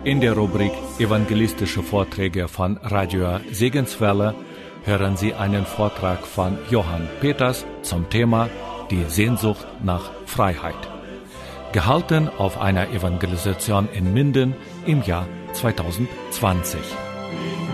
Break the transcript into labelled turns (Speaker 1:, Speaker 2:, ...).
Speaker 1: In der Rubrik Evangelistische Vorträge von Radio Segenswelle hören Sie einen Vortrag von Johann Peters zum Thema Die Sehnsucht nach Freiheit. Gehalten auf einer Evangelisation in Minden im Jahr 2020.